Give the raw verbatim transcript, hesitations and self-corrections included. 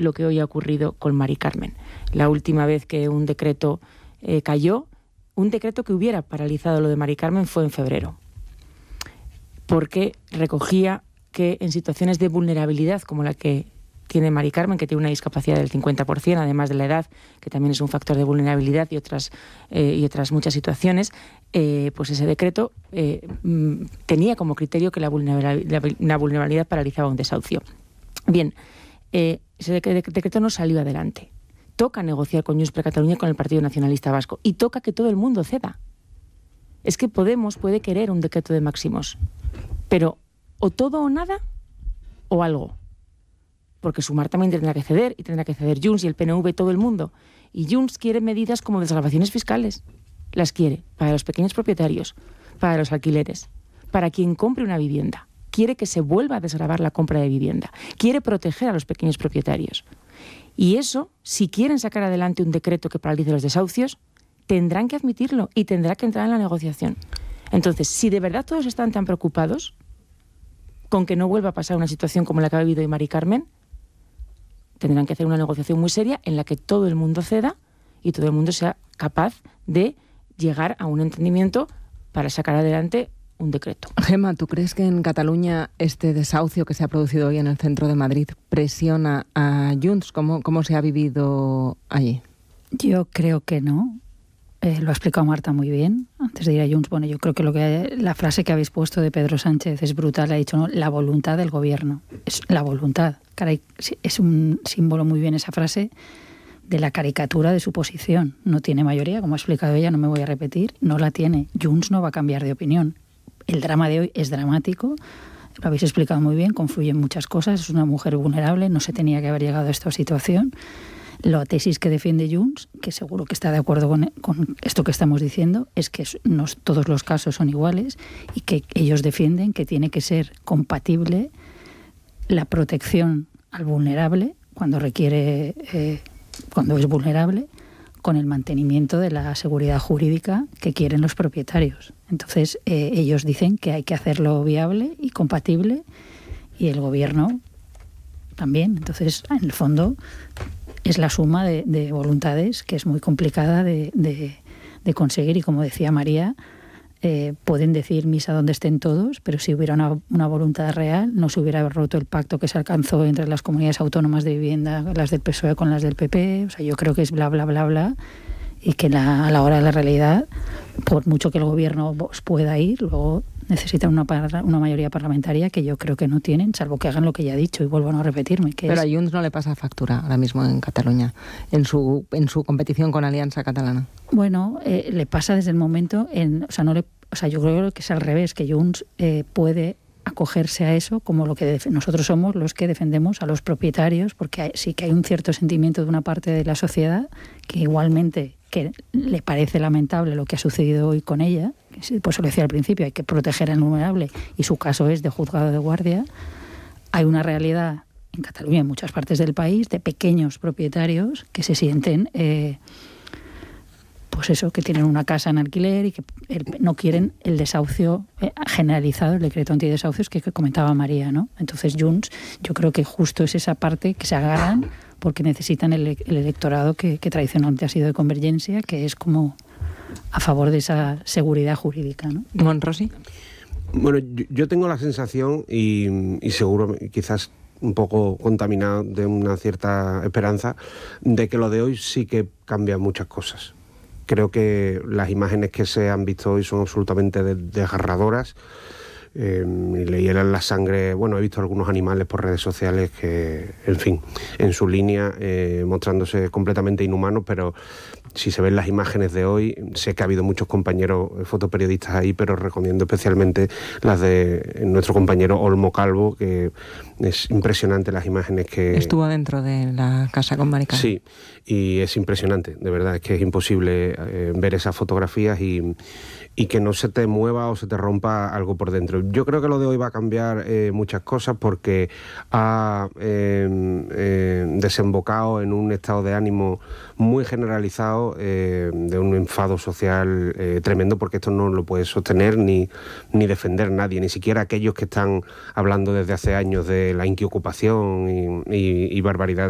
lo que hoy ha ocurrido con Mari Carmen. La última vez que un decreto eh, cayó, un decreto que hubiera paralizado lo de Mari Carmen fue en febrero, porque recogía que en situaciones de vulnerabilidad como la que tiene Mari Carmen, que tiene una discapacidad del cincuenta por ciento, además de la edad, que también es un factor de vulnerabilidad, y otras, eh, y otras muchas situaciones, eh, pues ese decreto eh, mm, tenía como criterio que la vulnerabilidad, la vulnerabilidad paralizaba un desahucio. Bien, eh, ese decreto no salió adelante. Toca negociar con Junts per Catalunya, con el Partido Nacionalista Vasco, y toca que todo el mundo ceda. Es que Podemos puede querer un decreto de máximos, pero o todo o nada, o algo. Porque Sumar también tendrá que ceder, y tendrá que ceder Junts y el P N V, todo el mundo. Y Junts quiere medidas como desgravaciones fiscales. Las quiere para los pequeños propietarios, para los alquileres, para quien compre una vivienda. Quiere que se vuelva a desgravar la compra de vivienda. Quiere proteger a los pequeños propietarios. Y eso, si quieren sacar adelante un decreto que paralice los desahucios, tendrán que admitirlo y tendrá que entrar en la negociación. Entonces, si de verdad todos están tan preocupados con que no vuelva a pasar una situación como la que ha vivido hoy Mari Carmen, tendrán que hacer una negociación muy seria en la que todo el mundo ceda y todo el mundo sea capaz de llegar a un entendimiento para sacar adelante un decreto. Gemma, ¿tú crees que en Cataluña este desahucio que se ha producido hoy en el centro de Madrid presiona a Junts? ¿Cómo, cómo se ha vivido allí? Yo creo que no. Eh, lo ha explicado Marta muy bien. Antes de ir a Junts, bueno, yo creo que, lo que la frase que habéis puesto de Pedro Sánchez es brutal. Ha dicho, ¿no?, la voluntad del gobierno. Es la voluntad. Caray, es un símbolo muy bien esa frase de la caricatura de su posición. No tiene mayoría, como ha explicado ella, no me voy a repetir. No la tiene. Junts no va a cambiar de opinión. El drama de hoy es dramático. Lo habéis explicado muy bien. Confluyen muchas cosas. Es una mujer vulnerable. No se tenía que haber llegado a esta situación. La tesis que defiende Junts, que seguro que está de acuerdo con, con esto que estamos diciendo, es que no todos los casos son iguales y que ellos defienden que tiene que ser compatible la protección al vulnerable cuando requiere, eh, cuando es vulnerable, con el mantenimiento de la seguridad jurídica que quieren los propietarios. Entonces, eh, ellos dicen que hay que hacerlo viable y compatible, y el gobierno también. Entonces, en el fondo, es la suma de, de voluntades que es muy complicada de, de, de conseguir, y como decía María, eh, pueden decir misa donde estén todos, pero si hubiera una, una voluntad real, no se hubiera roto el pacto que se alcanzó entre las comunidades autónomas de vivienda, las del P S O E con las del P P. O sea, yo creo que es bla, bla, bla, bla, y que la, a la hora de la realidad, por mucho que el gobierno pueda ir, luego necesitan una, una mayoría parlamentaria que yo creo que no tienen, salvo que hagan lo que ya he dicho, y vuelvo a no repetirme. Que Pero es... a Junts no le pasa factura ahora mismo en Cataluña, en su en su competición con Alianza Catalana. Bueno, eh, le pasa desde el momento, en, o sea, no le, o sea, yo creo que es al revés, que Junts eh, puede acogerse a eso como lo que def- nosotros somos los que defendemos a los propietarios, porque hay, sí que hay un cierto sentimiento de una parte de la sociedad que igualmente que le parece lamentable lo que ha sucedido hoy con ella, pues lo decía al principio, hay que proteger al vulnerable, y su caso es de juzgado de guardia. Hay una realidad en Cataluña, en muchas partes del país, de pequeños propietarios que se sienten, eh, pues eso, que tienen una casa en alquiler y que el, no quieren el desahucio eh, generalizado, el decreto antidesahucios que, que comentaba María, ¿no? Entonces, Junts, yo creo que justo es esa parte que se agarran porque necesitan el, el electorado que, que tradicionalmente ha sido de Convergencia, que es como a favor de esa seguridad jurídica, ¿no? Monrosi. Bueno, yo, yo tengo la sensación, y, y seguro quizás un poco contaminado de una cierta esperanza, de que lo de hoy sí que cambia muchas cosas. Creo que las imágenes que se han visto hoy son absolutamente desgarradoras. Eh, leía la sangre, bueno, he visto algunos animales por redes sociales que, en fin, en su línea, eh, mostrándose completamente inhumanos, pero si se ven las imágenes de hoy, sé que ha habido muchos compañeros fotoperiodistas ahí, pero recomiendo especialmente las de nuestro compañero Olmo Calvo, que es impresionante las imágenes que... Estuvo dentro de la casa con Mari Carmen. Sí, y es impresionante, de verdad, es que es imposible eh, ver esas fotografías y, y que no se te mueva o se te rompa algo por dentro. Yo creo que lo de hoy va a cambiar eh, muchas cosas, porque ha eh, eh, desembocado en un estado de ánimo muy generalizado, eh, de un enfado social eh, tremendo, porque esto no lo puede sostener ni, ni defender nadie, ni siquiera aquellos que están hablando desde hace años de la inquiocupación y, y, y barbaridades.